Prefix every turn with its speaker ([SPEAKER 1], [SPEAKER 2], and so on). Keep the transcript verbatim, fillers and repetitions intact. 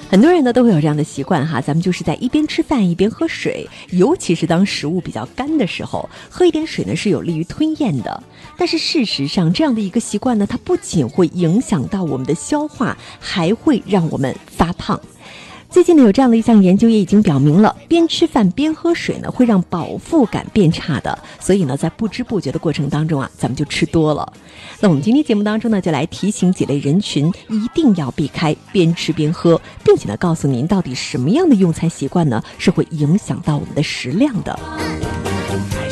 [SPEAKER 1] 很多人呢都会有这样的习惯哈，咱们就是在一边吃饭一边喝水，尤其是当食物比较干的时候，喝一点水呢是有利于吞咽的。但是事实上，这样的一个习惯呢，它不仅会影响到我们的消化，还会让我们发胖。最近呢，有这样的一项研究也已经表明了，边吃饭边喝水呢，会让饱腹感变差的。所以呢，在不知不觉的过程当中啊，咱们就吃多了。那我们今天节目当中呢，就来提醒几类人群，一定要避开边吃边喝，并且呢，告诉您到底什么样的用餐习惯呢，是会影响到我们的食量的。